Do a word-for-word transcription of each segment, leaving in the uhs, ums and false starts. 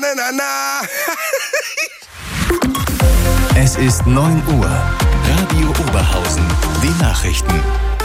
na, na, na. Es ist neun Uhr. Radio Oberhausen. Die Nachrichten.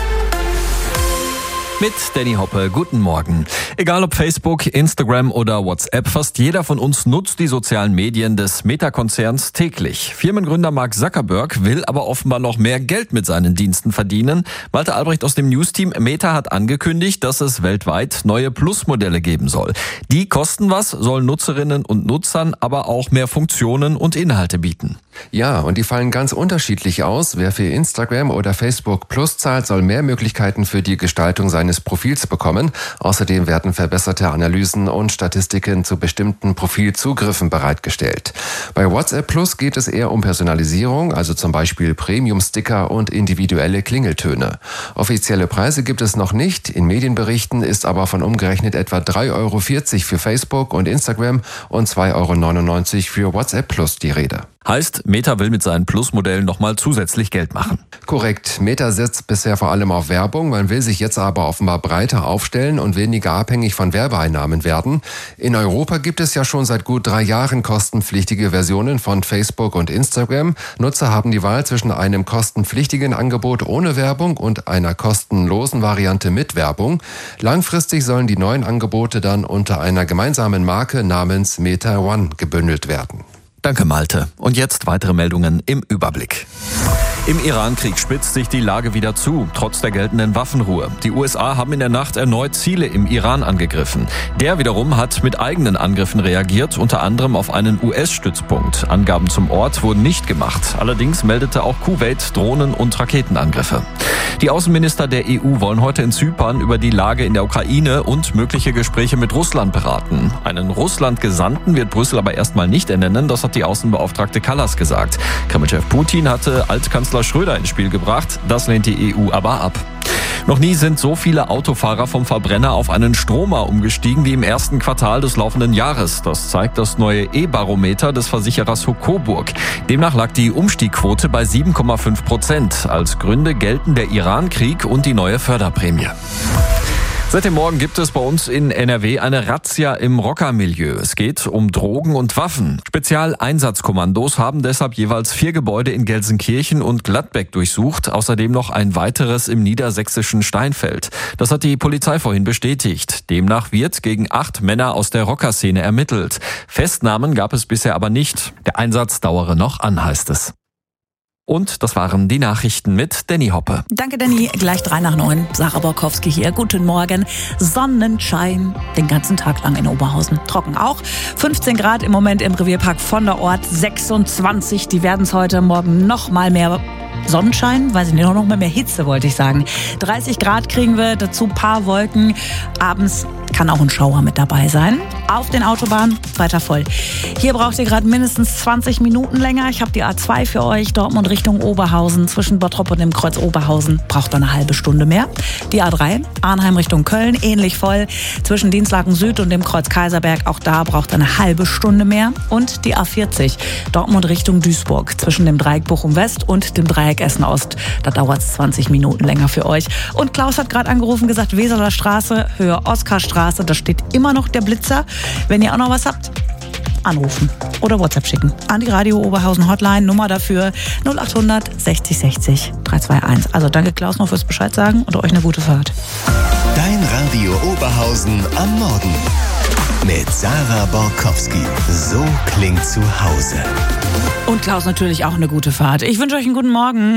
Mit Danny Hoppe, guten Morgen. Egal ob Facebook, Instagram oder WhatsApp, fast jeder von uns nutzt die sozialen Medien des Meta-Konzerns täglich. Firmengründer Mark Zuckerberg will aber offenbar noch mehr Geld mit seinen Diensten verdienen. Malte Albrecht aus dem News-Team. Meta hat angekündigt, dass es weltweit neue Plus-Modelle geben soll. Die kosten was, sollen Nutzerinnen und Nutzern aber auch mehr Funktionen und Inhalte bieten. Ja, und die fallen ganz unterschiedlich aus. Wer für Instagram oder Facebook Plus zahlt, soll mehr Möglichkeiten für die Gestaltung seines Profils bekommen. Außerdem werden verbesserte Analysen und Statistiken zu bestimmten Profilzugriffen bereitgestellt. Bei WhatsApp Plus geht es eher um Personalisierung, also zum Beispiel Premium-Sticker und individuelle Klingeltöne. Offizielle Preise gibt es noch nicht. In Medienberichten ist aber von umgerechnet etwa drei Euro vierzig für Facebook und Instagram und zwei Euro neunundneunzig für WhatsApp Plus die Rede. Heißt, Meta will mit seinen Plus-Modellen nochmal zusätzlich Geld machen. Korrekt. Meta setzt bisher vor allem auf Werbung. Man will sich jetzt aber offenbar breiter aufstellen und weniger abhängig von Werbeeinnahmen werden. In Europa gibt es ja schon seit gut drei Jahren kostenpflichtige Versionen von Facebook und Instagram. Nutzer haben die Wahl zwischen einem kostenpflichtigen Angebot ohne Werbung und einer kostenlosen Variante mit Werbung. Langfristig sollen die neuen Angebote dann unter einer gemeinsamen Marke namens Meta One gebündelt werden. Danke, Malte. Und jetzt weitere Meldungen im Überblick. Im Iran-Krieg spitzt sich die Lage wieder zu, trotz der geltenden Waffenruhe. Die U S A haben in der Nacht erneut Ziele im Iran angegriffen. Der wiederum hat mit eigenen Angriffen reagiert, unter anderem auf einen U S-Stützpunkt. Angaben zum Ort wurden nicht gemacht. Allerdings meldete auch Kuwait Drohnen- und Raketenangriffe. Die Außenminister der E U wollen heute in Zypern über die Lage in der Ukraine und mögliche Gespräche mit Russland beraten. Einen Russland-Gesandten wird Brüssel aber erstmal nicht ernennen, das hat die Außenbeauftragte Kallas gesagt. Kremlchef Putin hatte Altkanzler Schröder ins Spiel gebracht, das lehnt die E U aber ab. Noch nie sind so viele Autofahrer vom Verbrenner auf einen Stromer umgestiegen wie im ersten Quartal des laufenden Jahres. Das zeigt das neue E-Barometer des Versicherers Coburg. Demnach lag die Umstiegquote bei sieben Komma fünf Prozent. Als Gründe gelten der Iran-Krieg und die neue Förderprämie. Seit dem Morgen gibt es bei uns in N R W eine Razzia im Rockermilieu. Es geht um Drogen und Waffen. Spezialeinsatzkommandos haben deshalb jeweils vier Gebäude in Gelsenkirchen und Gladbeck durchsucht. Außerdem noch ein weiteres im niedersächsischen Steinfeld. Das hat die Polizei vorhin bestätigt. Demnach wird gegen acht Männer aus der Rockerszene ermittelt. Festnahmen gab es bisher aber nicht. Der Einsatz dauere noch an, heißt es. Und das waren die Nachrichten mit Danny Hoppe. Danke, Danny. Gleich drei nach neun. Sarah Borkowski hier. Guten Morgen. Sonnenschein den ganzen Tag lang in Oberhausen. Trocken auch. fünfzehn Grad im Moment im Revierpark von der Ort. sechsundzwanzig. Die werden es heute Morgen noch mal mehr. Sonnenschein, weiß ich nicht, noch mal mehr Hitze, wollte ich sagen. dreißig Grad kriegen wir, dazu ein paar Wolken. Abends kann auch ein Schauer mit dabei sein. Auf den Autobahnen weiter voll. Hier braucht ihr gerade mindestens zwanzig Minuten länger. Ich habe die A zwei für euch, Dortmund Richtung Oberhausen. Zwischen Bottrop und dem Kreuz Oberhausen braucht ihr eine halbe Stunde mehr. Die A drei, Arnheim Richtung Köln, ähnlich voll. Zwischen Dinslaken Süd und dem Kreuz Kaiserberg, auch da braucht ihr eine halbe Stunde mehr. Und die A vierzig, Dortmund Richtung Duisburg. Zwischen dem Dreieck Bochum West und dem Dreieck Essen Ost. Da dauert es zwanzig Minuten länger für euch. Und Klaus hat gerade angerufen, gesagt, Weseler Straße, Höhe Oskarstraße, da steht immer noch der Blitzer. Wenn ihr auch noch was habt, anrufen oder WhatsApp schicken. An die Radio Oberhausen Hotline, Nummer dafür null acht hundert sechzig sechzig drei zwei eins. Also danke Klaus noch fürs Bescheid sagen und euch eine gute Fahrt. Dein Radio Oberhausen am Morgen. Mit Sarah Borkowski. So klingt zu Hause. Und Klaus natürlich auch eine gute Fahrt. Ich wünsche euch einen guten Morgen.